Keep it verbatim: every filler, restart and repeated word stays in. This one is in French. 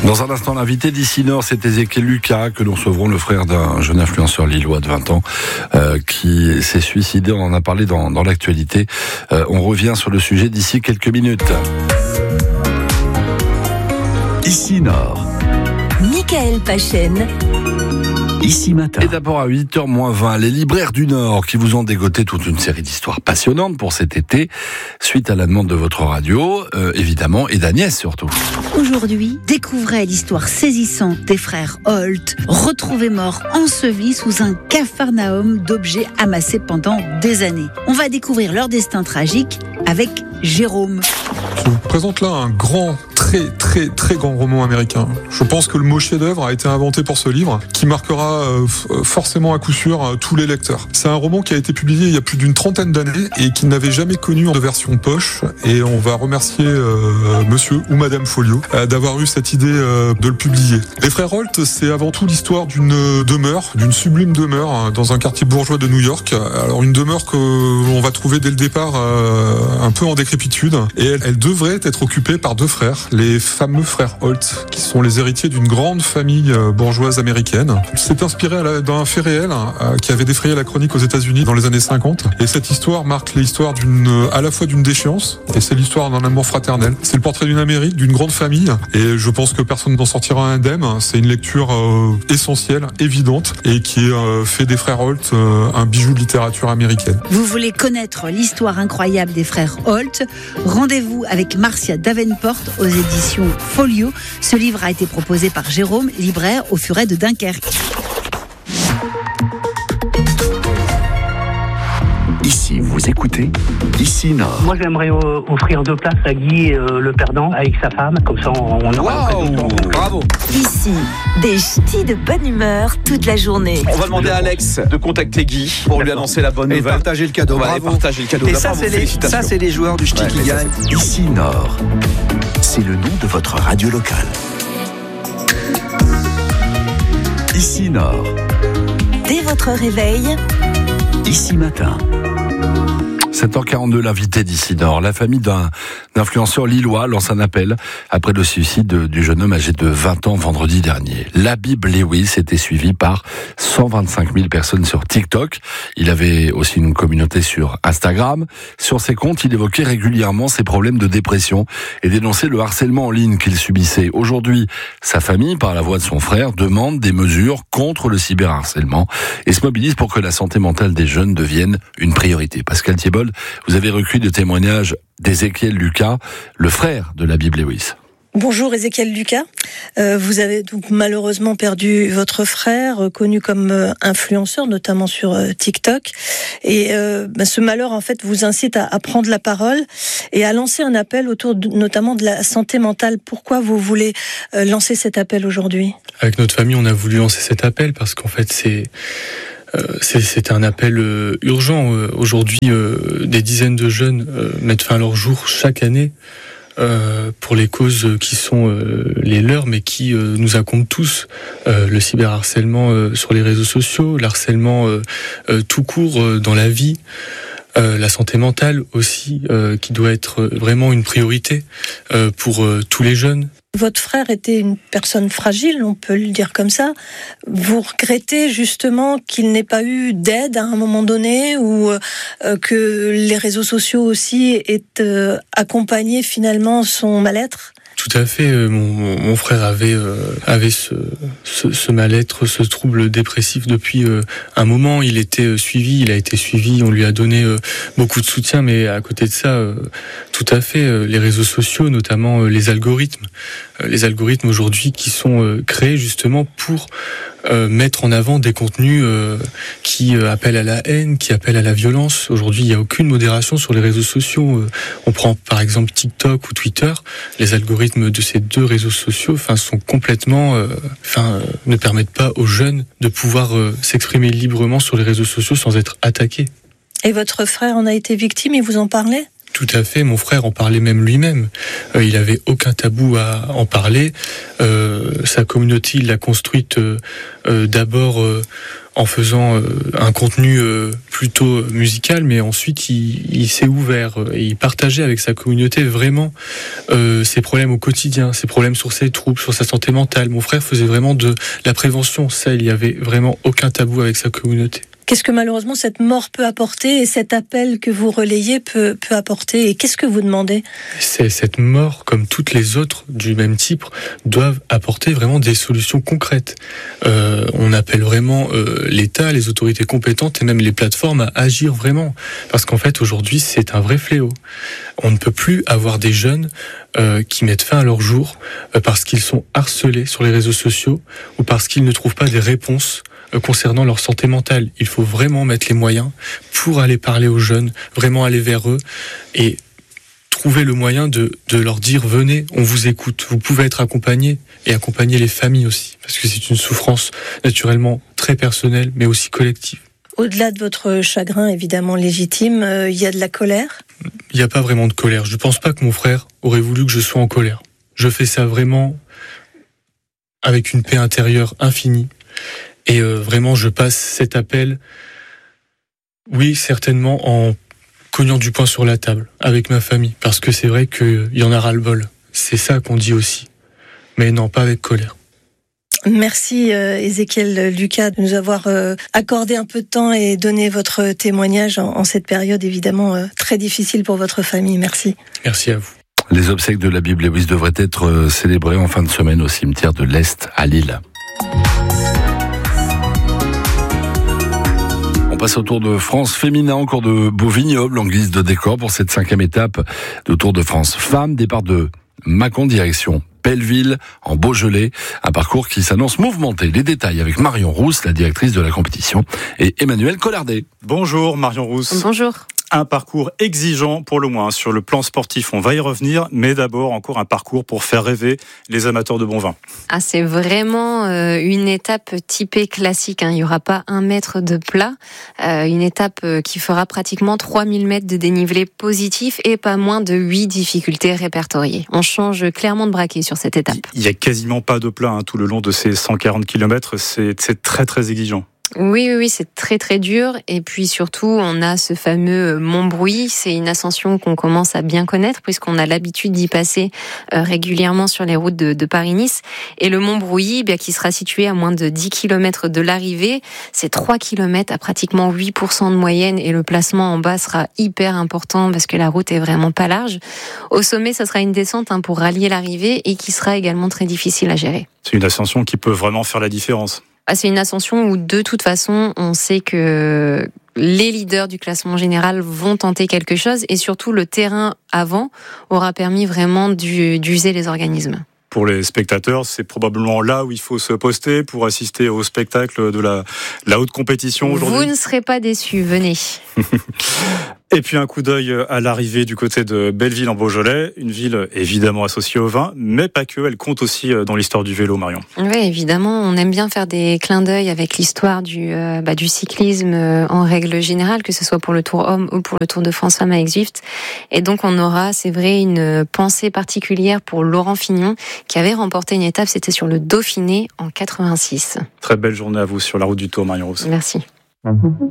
Dans un instant, l'invité d'ici Nord, c'est Ézéchiel Lucas, que nous recevrons, le frère d'un jeune influenceur lillois de vingt ans euh, qui s'est suicidé. On en a parlé dans, dans l'actualité. Euh, on revient sur le sujet d'ici quelques minutes. Ici Nord. Michael Pachen. Ici Matin. Et d'abord à huit heures moins vingt, les libraires du Nord qui vous ont dégoté toute une série d'histoires passionnantes pour cet été, suite à la demande de votre radio, euh, évidemment, et d'Agnès surtout. Aujourd'hui, découvrez l'histoire saisissante des frères Holt, retrouvés morts ensevelis sous un capharnaüm d'objets amassés pendant des années. On va découvrir leur destin tragique avec Jérôme. Je vous présente là un grand, très très très grand roman américain. Je pense que le mot chef-d'œuvre a été inventé pour ce livre, qui marquera euh, forcément à coup sûr euh, tous les lecteurs. C'est un roman qui a été publié il y a plus d'une trentaine d'années et qui n'avait jamais connu de version poche. Et on va remercier euh, Monsieur ou Madame Folio euh, d'avoir eu cette idée euh, de le publier. Les frères Holt, c'est avant tout l'histoire d'une demeure, d'une sublime demeure hein, dans un quartier bourgeois de New York. Alors une demeure que l'on va trouver dès le départ euh, un peu en décrépitude, et elle, elle devrait être occupée par deux frères, les fameux frères Holt, qui sont les héritiers d'une grande famille bourgeoise américaine. C'est inspiré d'un fait réel euh, qui avait défrayé la chronique aux États-Unis dans les années cinquante. Et cette histoire marque l'histoire d'une, à la fois d'une déchéance, et c'est l'histoire d'un amour fraternel. C'est le portrait d'une Amérique, d'une grande famille, et je pense que personne n'en sortira indemne. C'est une lecture euh, essentielle, évidente, et qui euh, fait des frères Holt euh, un bijou de littérature américaine. Vous voulez connaître l'histoire incroyable des frères Holt? Rendez-vous avec Marcia Davenport aux éditions Folio. Ce livre a été proposé par Jérôme, libraire au Furet de Dunkerque. Ici, vous écoutez Ici Nord. Moi, j'aimerais euh, offrir deux places à Guy, euh, le perdant, avec sa femme. Comme ça, on, on aura wow, l'occasion. Bravo. Ici, des ch'tis de bonne humeur toute la journée. On va demander à Alex de contacter Guy pour lui annoncer la bonne et nouvelle. partager le cadeau. Ouais, Bravo. et partager le cadeau. Et Là, ça, bravo, c'est les, félicitations. ça, c'est les joueurs du ch'ti Ouais, qui mais gagnent. Ici Nord. C'est le nom de votre radio locale. Ici Nord. Dès votre réveil, Ici Matin. sept heures quarante-deux, l'invité d'ici Nord. La famille d'un influenceur lillois lance un appel après le suicide du jeune homme âgé de vingt ans vendredi dernier. Labib Lewis était suivi par cent vingt-cinq mille personnes sur TikTok. Il avait aussi une communauté sur Instagram. Sur ses comptes, il évoquait régulièrement ses problèmes de dépression et dénonçait le harcèlement en ligne qu'il subissait. Aujourd'hui, sa famille, par la voix de son frère, demande des mesures contre le cyberharcèlement et se mobilise pour que la santé mentale des jeunes devienne une priorité. Pascal Thiebold, vous avez recueilli le témoignage d'Ézéchiel Lucas, le frère de Labib Lewis. Bonjour Ézéchiel Lucas, euh, vous avez donc malheureusement perdu votre frère, euh, connu comme euh, influenceur, notamment sur euh, TikTok. Et euh, bah, ce malheur en fait vous incite à, à prendre la parole et à lancer un appel autour de, notamment de la santé mentale. Pourquoi vous voulez euh, lancer cet appel aujourd'hui ? Avec notre famille, on a voulu lancer cet appel parce qu'en fait c'est... Euh, c'est, c'est un appel euh, urgent. Euh, aujourd'hui, euh, des dizaines de jeunes euh, mettent fin à leur jour chaque année euh, pour les causes qui sont euh, les leurs, mais qui euh, nous incombent tous. Euh, le cyberharcèlement euh, sur les réseaux sociaux, l'harcèlement euh, euh, tout court euh, dans la vie. Euh, la santé mentale aussi, euh, qui doit être vraiment une priorité euh, pour euh, tous les jeunes. Votre frère était une personne fragile, on peut le dire comme ça. Vous regrettez justement qu'il n'ait pas eu d'aide à un moment donné, ou euh, que les réseaux sociaux aussi aient euh, accompagné finalement son mal-être ? Tout à fait. Mon, mon frère avait euh, avait ce, ce, ce mal-être, ce trouble dépressif depuis euh, un moment. Il était suivi, il a été suivi. On lui a donné euh, beaucoup de soutien, mais à côté de ça, euh, tout à fait, euh, les réseaux sociaux, notamment euh, les algorithmes, euh, les algorithmes aujourd'hui qui sont euh, créés justement pour euh, mettre en avant des contenus euh, qui euh, appellent à la haine, qui appellent à la violence. Aujourd'hui, il n'y a aucune modération sur les réseaux sociaux. Euh, on prend par exemple TikTok ou Twitter, les algorithmes de ces deux réseaux sociaux, enfin, sont complètement, euh, enfin, euh, ne permettent pas aux jeunes de pouvoir euh, s'exprimer librement sur les réseaux sociaux sans être attaqués. Et votre frère en a été victime, il vous en parlait ? Tout à fait, mon frère en parlait même lui-même. Euh, il avait aucun tabou à en parler. Euh, sa communauté, il l'a construite euh, euh, d'abord euh, en faisant euh, un contenu euh, plutôt musical, mais ensuite il, il s'est ouvert et il partageait avec sa communauté vraiment euh, ses problèmes au quotidien, ses problèmes sur ses troubles, sur sa santé mentale. Mon frère faisait vraiment de la prévention, ça, il y avait vraiment aucun tabou avec sa communauté. Qu'est-ce que malheureusement cette mort peut apporter et cet appel que vous relayez peut, peut apporter, et qu'est-ce que vous demandez ? C'est, cette mort, comme toutes les autres du même type, doivent apporter vraiment des solutions concrètes. Euh, on appelle vraiment euh, l'État, les autorités compétentes et même les plateformes à agir vraiment. Parce qu'en fait, aujourd'hui, c'est un vrai fléau. On ne peut plus avoir des jeunes euh, qui mettent fin à leur jour euh, parce qu'ils sont harcelés sur les réseaux sociaux ou parce qu'ils ne trouvent pas des réponses concernant leur santé mentale. Il faut vraiment mettre les moyens pour aller parler aux jeunes, vraiment aller vers eux et trouver le moyen de, de leur dire « Venez, on vous écoute, vous pouvez être accompagnés » et accompagner les familles aussi, parce que c'est une souffrance naturellement très personnelle, mais aussi collective. Au-delà de votre chagrin évidemment légitime, euh, il y a de la colère ? Il n'y a pas vraiment de colère. Je ne pense pas que mon frère aurait voulu que je sois en colère. Je fais ça vraiment avec une paix intérieure infinie. Et euh, vraiment, je passe cet appel, oui, certainement en cognant du poing sur la table avec ma famille, parce que c'est vrai qu'il y en a ras-le-bol. C'est ça qu'on dit aussi. Mais non, pas avec colère. Merci euh, Ézéchiel Lucas de nous avoir euh, accordé un peu de temps et donné votre témoignage en, en cette période évidemment euh, très difficile pour votre famille. Merci. Merci à vous. Les obsèques de la Bible Lewis devraient être célébrées en fin de semaine au cimetière de l'Est à Lille. On passe au Tour de France féminin, encore de beaux vignobles en guise de décor pour cette cinquième étape de Tour de France femmes. Départ de Mâcon, direction Belleville, en Beaujolais. Un parcours qui s'annonce mouvementé. Les détails avec Marion Rousse, la directrice de la compétition, et Emmanuel Collardet. Bonjour Marion Rousse. Bonjour. Un parcours exigeant pour le moins sur le plan sportif, on va y revenir, mais d'abord encore un parcours pour faire rêver les amateurs de bon vin. Ah, c'est vraiment euh, une étape typée classique, hein. Il n'y aura pas un mètre de plat, euh, une étape euh, qui fera pratiquement trois mille mètres de dénivelé positif et pas moins de huit difficultés répertoriées. On change clairement de braquet sur cette étape. Il n'y a quasiment pas de plat hein, tout le long de ces cent quarante kilomètres, c'est, c'est très très exigeant. Oui, oui, oui, c'est très très dur. Et puis surtout, on a ce fameux Montbrouilly. C'est une ascension qu'on commence à bien connaître puisqu'on a l'habitude d'y passer euh, régulièrement sur les routes de, de Paris-Nice. Et le Montbrouilly, eh bien, qui sera situé à moins de dix kilomètres de l'arrivée, c'est trois kilomètres à pratiquement huit pour cent de moyenne. Et le placement en bas sera hyper important parce que la route est vraiment pas large. Au sommet, ça sera une descente hein, pour rallier l'arrivée et qui sera également très difficile à gérer. C'est une ascension qui peut vraiment faire la différence. Ah, c'est une ascension où, de toute façon, on sait que les leaders du classement général vont tenter quelque chose et surtout le terrain avant aura permis vraiment d'user les organismes. Pour les spectateurs, c'est probablement là où il faut se poster pour assister au spectacle de la, la haute compétition aujourd'hui. Vous ne serez pas déçus, venez. Et puis un coup d'œil à l'arrivée du côté de Belleville en Beaujolais, une ville évidemment associée au vin, mais pas que, elle compte aussi dans l'histoire du vélo, Marion. Oui, évidemment, on aime bien faire des clins d'œil avec l'histoire du, euh, bah, du cyclisme euh, en règle générale, que ce soit pour le Tour Homme ou pour le Tour de France Femmes avec Zwift. Et donc on aura, c'est vrai, une pensée particulière pour Laurent Fignon, qui avait remporté une étape, c'était sur le Dauphiné en quatre-vingt-six. Très belle journée à vous sur la route du Tour, Marion Rousse. Merci.